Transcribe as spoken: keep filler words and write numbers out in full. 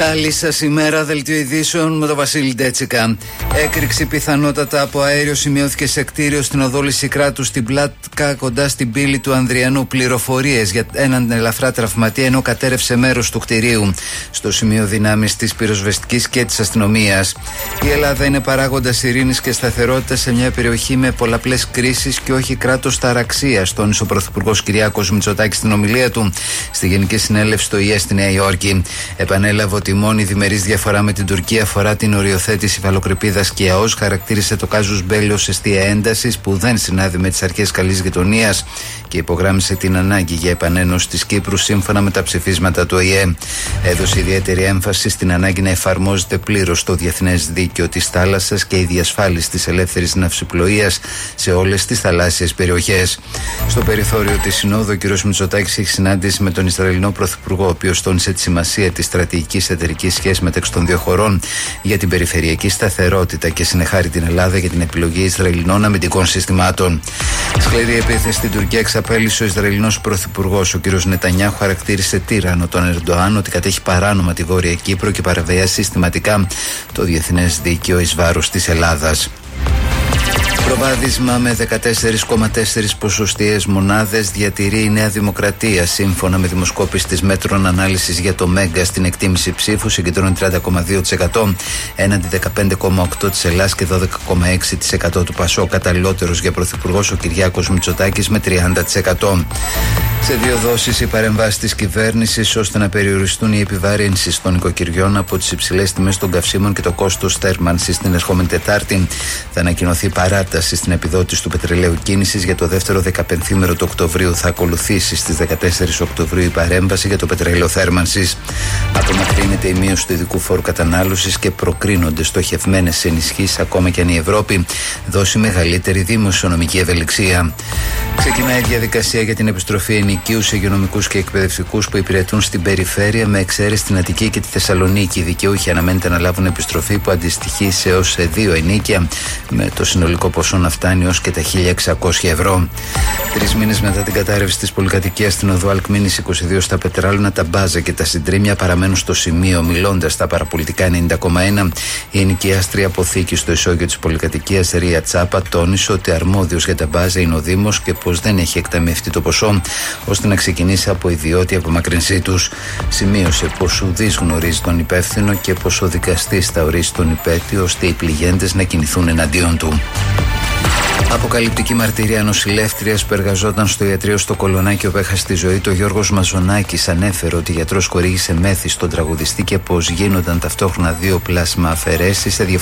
Καλή σας ημέρα, δελτίο ειδήσεων με τον Βασίλη Ντέτσικα. Έκρηξη πιθανότατα από αέριο σημειώθηκε σε κτίριο στην οδό Λυσικράτου στην Πλάτκα, κοντά στην πύλη του Ανδριανού. Πληροφορίες για έναν ελαφρά τραυματία, ενώ κατέρευσε μέρος του κτηρίου. Στο σημείο δυνάμεις της πυροσβεστικής και της αστυνομίας. Η Ελλάδα είναι παράγοντας ειρήνης και σταθερότητας σε μια περιοχή με πολλαπλές κρίσεις και όχι κράτος ταραξίας, τόνισε ο Πρωθυπουργός Κυριάκος Μητσοτάκης στην ομιλία του στη Γενική Συνέλευση στο ΙΕ στη Νέα Υόρκη. Επανέλαβε ότι η μόνη διμερής διαφορά με την Τουρκία αφορά την οριοθέτηση υφαλοκρηπίδας και ΑΟΣ. Χαρακτήρισε το κάζους μπέλι ως αιστεία έντασης που δεν συνάδει με τις αρχές καλής γειτονίας και υπογράμμισε την ανάγκη για επανένωση της Κύπρου σύμφωνα με τα ψηφίσματα του ΟΗΕ. Έδωσε ιδιαίτερη έμφαση στην ανάγκη να εφαρμόζεται πλήρως το διεθνές δίκαιο της θάλασσας και η διασφάλιση της ελεύθερης ναυσιπλοείας σε όλες τις θαλάσσιες περιοχές. Στο περιθώριο της Συνόδου, ο κ. Μητσοτάκης έχει συνάντηση με τον Ισραηλινό Πρωθυπουργό, ο οποίος τόνισε τη σημασία της στρατηγικής εταιρικής σχέσης μεταξύ των δύο χωρών για την περιφερειακή σταθερότητα και συνεχάρει την Ελλάδα για την επιλογή Ισραηλινών αμυντικών συστημάτων. Σκληρή επίθεση στην Τουρκία εξαπέλυσε ο Ισραηλινός Πρωθυπουργός. Ο κ. Νετανιάχου χαρακτήρισε τύραννο τον Ερντοάν ότι κατέχει παράνομα τη Βόρεια Κύπρο και παραβιάζει συστηματικά το διεθνές δίκαιο εις βάρος της Ελλάδας. Προβάδισμα με δεκατέσσερα κόμμα τέσσερα ποσοστιαίες μονάδες διατηρεί η Νέα Δημοκρατία. Σύμφωνα με δημοσκόπηση της Μέτρων Ανάλυσης για το Μέγκα, στην εκτίμηση ψήφου συγκεντρώνει τριάντα κόμμα δύο τοις εκατό έναντι δεκαπέντε κόμμα οκτώ τοις εκατό της ΕΛΑΣ και δώδεκα κόμμα έξι τοις εκατό του ΠΑΣΟ. Καταλληλότερος για πρωθυπουργός ο Κυριάκος Μητσοτάκης με τριάντα τοις εκατό. Σε δύο δόσεις οι παρεμβάσεις της κυβέρνησης ώστε να περιοριστούν οι επιβαρύνσεις των οικοκυριών από τις υψηλές τιμές των καυσίμων και το κόστος θέρμανσης. Την ερχόμενη Τετάρτη θα ανακοινωθεί παράταση στην επιδότηση του πετρελαίου κίνησης για το δεύτερο δεκαπενθήμερο του Οκτωβρίου. Θα ακολουθήσει στις δεκατέσσερις Οκτωβρίου η παρέμβαση για το πετρέλαιο θέρμανσης. Απομακρύνεται η μείωση του ειδικού φόρου κατανάλωσης και προκρίνονται στοχευμένες ενισχύσεις, ακόμα και αν η Ευρώπη δώσει μεγαλύτερη δημοσιονομική ευελιξία. Ξεκινάει η διαδικασία για την επιστροφή ενοικίου σε υγειονομικούς και εκπαιδευτικούς που υπηρετούν στην περιφέρεια, με εξαίρεση την Αττική και τη Θεσσαλονίκη. Οι δικαιούχοι αναμένεται να λάβουν επιστροφή που αντιστοιχεί σε έως δύο ενοίκια, με το συνολικό ποσό να φτάνει ως και τα χίλια εξακόσια ευρώ. Τρεις μήνες μετά την κατάρρευση της πολυκατοικίας στην οδό Αλκμήνης είκοσι δύο στα Πετράλωνα, τα Μπάζα και τα Συντρίμια παραμένουν στο σημείο. Μιλώντας στα παραπολιτικά ενενήντα κόμμα ένα, η ενοικιάστρια αποθήκη στο ισόγειο της πολυκατοικίας Ρία Τσάπα τόνισε ότι αρμόδιος για τα Μπάζα είναι ο Δήμος και πως δεν έχει εκταμιευτεί το ποσό ώστε να ξεκινήσει από ιδιώτη απομακρυνσή τους. Σημείωσε πως ουδής γνωρίζει τον υπεύθυνο και πως ο δικαστής θα ορίσει τον υπέτειο ώστε οι πληγέντες να κινηθούν εναντίον του. Αποκαλυπτική μαρτυρία νοσηλεύτριας που εργαζόταν στο ιατρείο στο Κολονάκι όπου έχασε τη ζωή. Το Γιώργος Μαζονάκης ανέφερε ότι ο γιατρός χορήγησε μέθη στον τραγουδιστή και πως γίνονταν ταυτόχρονα δύο πλάσμα αφαιρέσεις σε